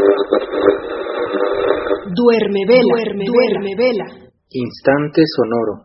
Duerme vela. Instante sonoro.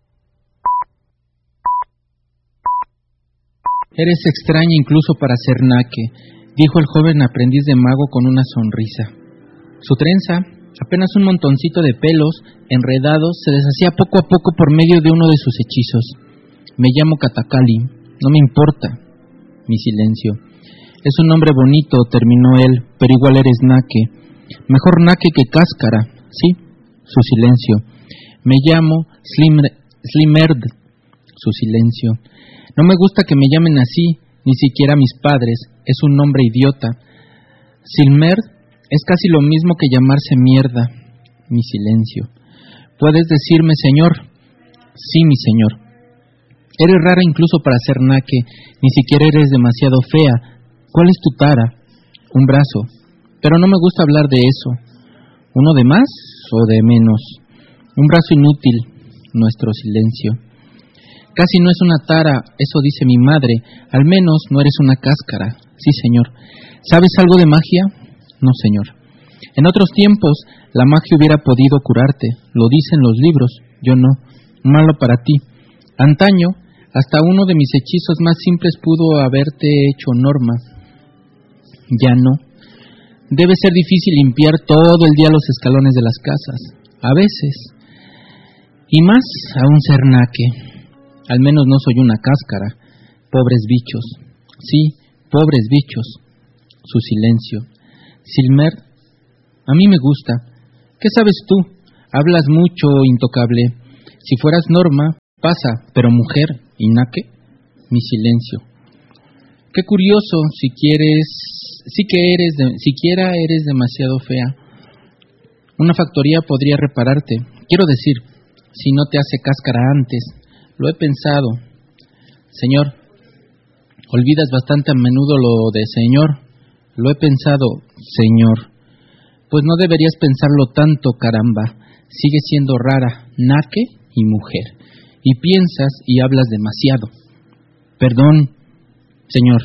Eres extraña incluso para ser naque, dijo el joven aprendiz de mago con una sonrisa. Su trenza, apenas un montoncito de pelos enredados, se deshacía poco a poco por medio de uno de sus hechizos. Me llamo Katakali, no me importa. Mi silencio. Es un nombre bonito, terminó él, pero igual eres naque. Mejor naque que cáscara, ¿sí? Su silencio. Me llamo Slimerd. Su silencio. No me gusta que me llamen así, ni siquiera mis padres. Es un nombre idiota. Slimerd es casi lo mismo que llamarse mierda. Mi silencio. ¿Puedes decirme, señor? Sí, mi señor. Eres rara incluso para ser naque. Ni siquiera eres demasiado fea. ¿Cuál es tu tara? Un brazo. Pero no me gusta hablar de eso. ¿Uno de más o de menos? Un brazo inútil. Nuestro silencio. Casi no es una tara, eso dice mi madre. Al menos no eres una cáscara. Sí, señor. ¿Sabes algo de magia? No, señor. En otros tiempos, la magia hubiera podido curarte. Lo dicen los libros. Yo no. Malo para ti. Antaño, hasta uno de mis hechizos más simples pudo haberte hecho Norma. Ya no. Debe ser difícil limpiar todo el día los escalones de las casas. A veces. Y más aún ser naque. Al menos no soy una cáscara. Pobres bichos. Sí, pobres bichos. Su silencio. Silmer, a mí me gusta. ¿Qué sabes tú? Hablas mucho, intocable. Si fueras Norma, pasa, pero mujer, ¿y naque? Mi silencio. Qué curioso, siquiera eres demasiado fea. Una factoría podría repararte. Quiero decir, si no te hace cáscara antes. Lo he pensado. Señor, olvidas bastante a menudo lo de señor. Lo he pensado, señor. Pues no deberías pensarlo tanto, caramba. Sigue siendo rara, naque y mujer. Y piensas y hablas demasiado. Perdón, señor.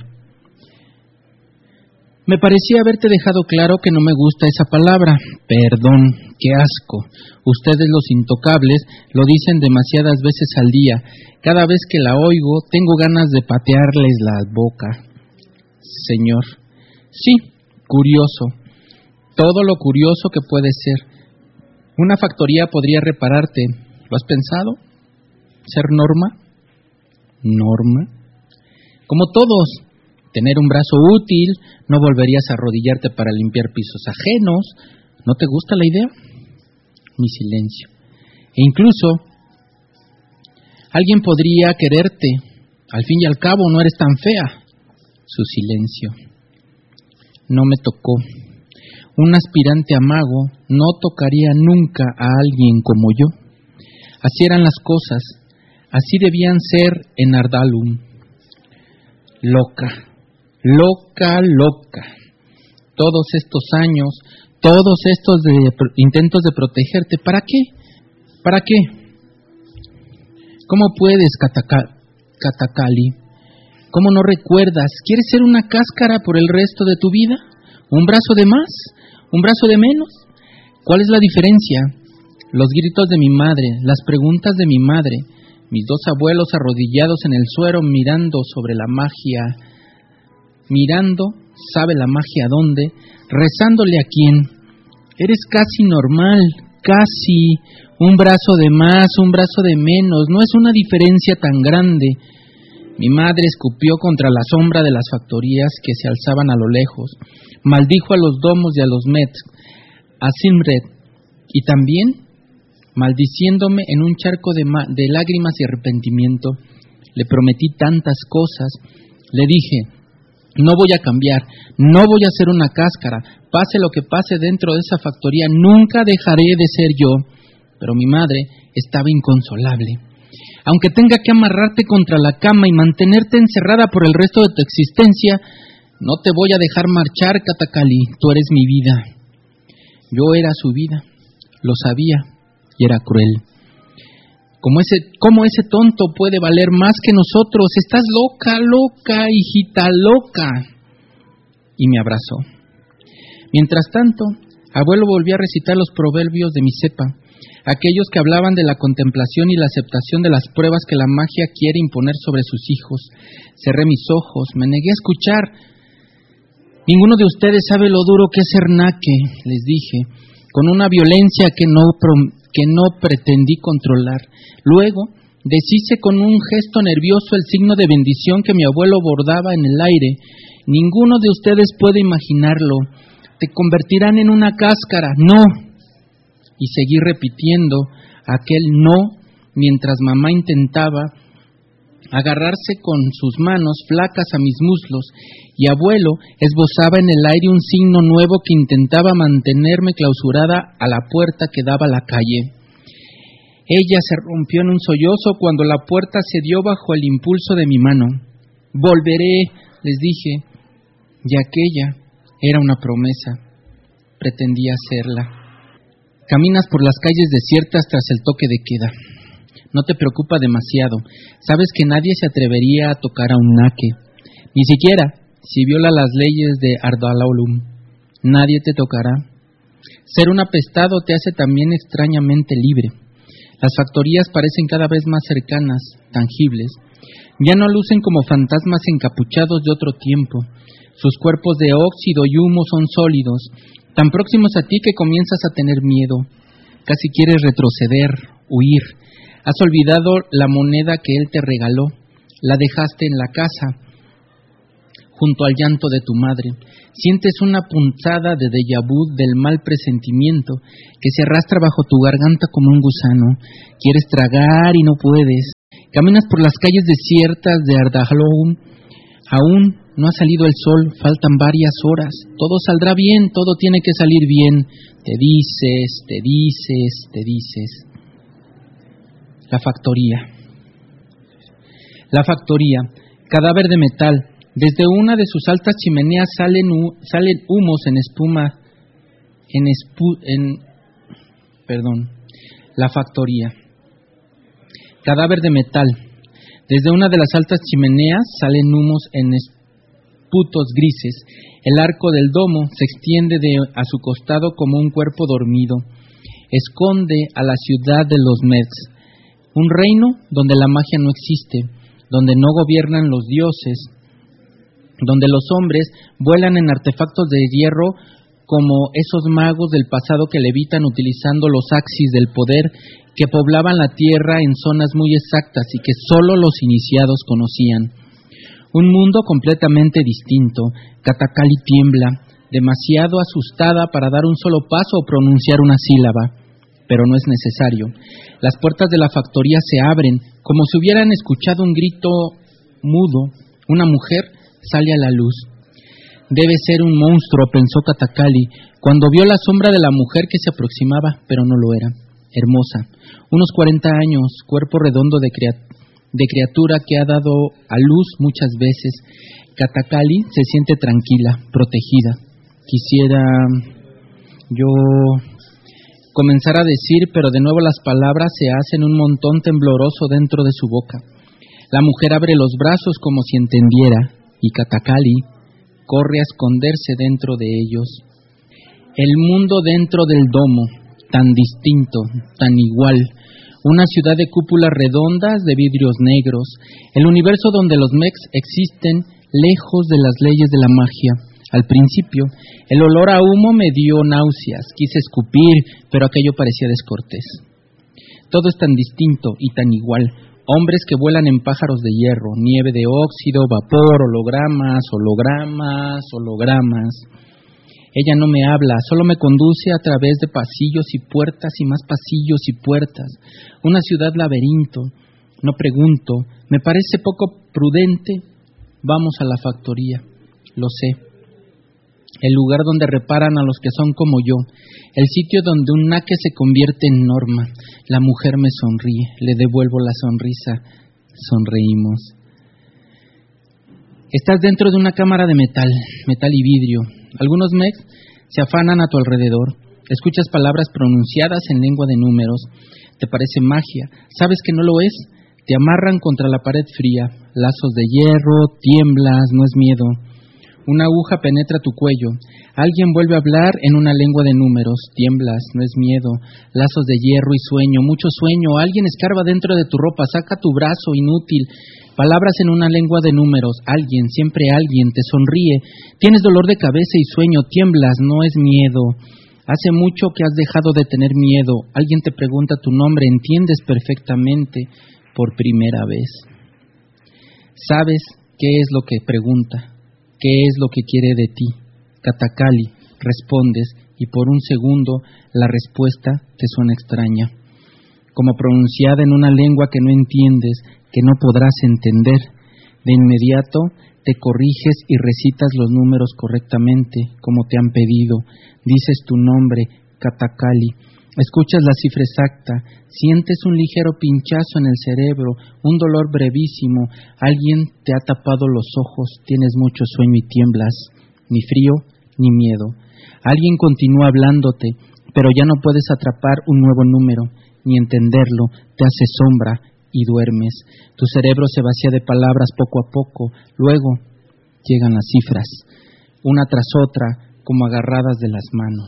Me parecía haberte dejado claro que no me gusta esa palabra. Perdón, qué asco. Ustedes los intocables lo dicen demasiadas veces al día. Cada vez que la oigo, tengo ganas de patearles la boca. Señor. Sí, curioso. Todo lo curioso que puede ser. Una factoría podría repararte. ¿Lo has pensado? ¿Ser Norma? ¿Norma? Como todos. Tener un brazo útil, no volverías a arrodillarte para limpiar pisos ajenos. ¿No te gusta la idea? Mi silencio. E incluso, alguien podría quererte. Al fin y al cabo, no eres tan fea. Su silencio. No me tocó. Un aspirante a mago no tocaría nunca a alguien como yo. Así eran las cosas. Así debían ser en Ardalum. Loca. Todos estos años, todos estos intentos de protegerte, ¿para qué? ¿Para qué? ¿Cómo puedes, Katakali? ¿Cómo no recuerdas? ¿Quieres ser una cáscara por el resto de tu vida? ¿Un brazo de más? ¿Un brazo de menos? ¿Cuál es la diferencia? Los gritos de mi madre, las preguntas de mi madre, mis dos abuelos arrodillados en el suelo mirando sobre la magia. Mirando, sabe la magia dónde, rezándole a quién. Eres casi normal, casi. Un brazo de más, un brazo de menos, no es una diferencia tan grande. Mi madre escupió contra la sombra de las factorías que se alzaban a lo lejos. Maldijo a los domos y a los Mets, a Silmred, y también, maldiciéndome en un charco de lágrimas y arrepentimiento, le prometí tantas cosas. Le dije, no voy a cambiar, no voy a ser una cáscara, pase lo que pase dentro de esa factoría, nunca dejaré de ser yo. Pero mi madre estaba inconsolable. Aunque tenga que amarrarte contra la cama y mantenerte encerrada por el resto de tu existencia, no te voy a dejar marchar, Katakali, tú eres mi vida. Yo era su vida, lo sabía, y era cruel. ¿Cómo ese tonto puede valer más que nosotros? Estás loca, hijita, loca. Y me abrazó. Mientras tanto, abuelo volvió a recitar los proverbios de mi cepa, aquellos que hablaban de la contemplación y la aceptación de las pruebas que la magia quiere imponer sobre sus hijos. Cerré mis ojos, me negué a escuchar. Ninguno de ustedes sabe lo duro que es ser naque, les dije, con una violencia que no pretendí controlar. Luego, deshice con un gesto nervioso el signo de bendición que mi abuelo bordaba en el aire. Ninguno de ustedes puede imaginarlo. Te convertirán en una cáscara. No. Y seguí repitiendo aquel no mientras mamá intentaba agarrarse con sus manos flacas a mis muslos y abuelo esbozaba en el aire un signo nuevo que intentaba mantenerme clausurada a la puerta que daba a la calle. Ella se rompió en un sollozo cuando la puerta cedió bajo el impulso de mi mano. Volveré, les dije, y aquella era una promesa. Pretendía hacerla. Caminas por las calles desiertas tras el toque de queda. No te preocupa demasiado. Sabes que nadie se atrevería a tocar a un naque. Ni siquiera si viola las leyes de Ardalaulum. Nadie te tocará. Ser un apestado te hace también extrañamente libre. Las factorías parecen cada vez más cercanas, tangibles. Ya no lucen como fantasmas encapuchados de otro tiempo. Sus cuerpos de óxido y humo son sólidos, tan próximos a ti que comienzas a tener miedo. Casi quieres retroceder, huir. Has olvidado la moneda que él te regaló. La dejaste en la casa, junto al llanto de tu madre. Sientes una punzada de déjà vu del mal presentimiento que se arrastra bajo tu garganta como un gusano. Quieres tragar y no puedes. Caminas por las calles desiertas de Ardalaulum. Aún no ha salido el sol, faltan varias horas. Todo saldrá bien, todo tiene que salir bien. Te dices. La factoría, cadáver de metal. Desde una de sus altas chimeneas salen humos en espuma. La factoría. Cadáver de metal. Desde una de las altas chimeneas salen humos en esputos grises. El arco del domo se extiende a su costado como un cuerpo dormido. Esconde a la ciudad de los Mets. Un reino donde la magia no existe, donde no gobiernan los dioses, donde los hombres vuelan en artefactos de hierro como esos magos del pasado que levitan utilizando los axis del poder que poblaban la tierra en zonas muy exactas y que solo los iniciados conocían. Un mundo completamente distinto. Katakali tiembla, demasiado asustada para dar un solo paso o pronunciar una sílaba. Pero no es necesario. Las puertas de la factoría se abren, como si hubieran escuchado un grito mudo. Una mujer sale a la luz. Debe ser un monstruo, pensó Katakali, cuando vio la sombra de la mujer que se aproximaba, pero no lo era. Hermosa, unos 40 años, cuerpo redondo de criatura que ha dado a luz muchas veces. Katakali se siente tranquila, protegida. Quisiera yo comenzar a decir, pero de nuevo las palabras se hacen un montón tembloroso dentro de su boca. La mujer abre los brazos como si entendiera, y Katakali corre a esconderse dentro de ellos. El mundo dentro del domo, tan distinto, tan igual. Una ciudad de cúpulas redondas de vidrios negros. El universo donde los mechs existen lejos de las leyes de la magia. Al principio, el olor a humo me dio náuseas. Quise escupir, pero aquello parecía descortés. Todo es tan distinto y tan igual. Hombres que vuelan en pájaros de hierro, nieve de óxido, vapor, hologramas. Ella no me habla, solo me conduce a través de pasillos y puertas y más pasillos y puertas. Una ciudad laberinto. No pregunto, me parece poco prudente. Vamos a la factoría. Lo sé. El lugar donde reparan a los que son como yo, el sitio donde un naque se convierte en norma. La mujer me sonríe, le devuelvo la sonrisa, sonreímos. Estás dentro de una cámara de metal y vidrio. Algunos mechs se afanan a tu alrededor. Escuchas palabras pronunciadas en lengua de números. Te parece magia, sabes que no lo es. Te amarran contra la pared fría, lazos de hierro, tiemblas, no es miedo. Una aguja penetra tu cuello. Alguien vuelve a hablar en una lengua de números. Tiemblas, no es miedo. Lazos de hierro y sueño, mucho sueño. Alguien escarba dentro de tu ropa, saca tu brazo inútil. Palabras en una lengua de números. Alguien, siempre alguien, te sonríe. Tienes dolor de cabeza y sueño. Tiemblas, no es miedo. Hace mucho que has dejado de tener miedo. Alguien te pregunta tu nombre. Entiendes perfectamente por primera vez. ¿Sabes qué es lo que pregunta? ¿Qué es lo que quiere de ti? Katakali, respondes, y por un segundo la respuesta te suena extraña, como pronunciada en una lengua que no entiendes, que no podrás entender. De inmediato te corriges y recitas los números correctamente, como te han pedido. Dices tu nombre, Katakali. Escuchas la cifra exacta, sientes un ligero pinchazo en el cerebro, un dolor brevísimo, alguien te ha tapado los ojos, tienes mucho sueño y tiemblas, ni frío ni miedo. Alguien continúa hablándote, pero ya no puedes atrapar un nuevo número, ni entenderlo, te hace sombra y duermes. Tu cerebro se vacía de palabras poco a poco, luego llegan las cifras, una tras otra, como agarradas de las manos.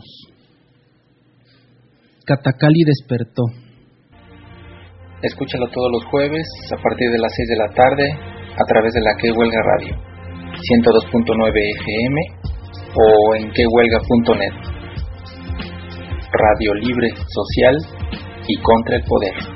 Katakali despertó. Escúchalo todos los jueves a partir de las 6 de la tarde a través de la Que Huelga Radio, 102.9 FM o en quehuelga.net. Radio libre, social y contra el poder.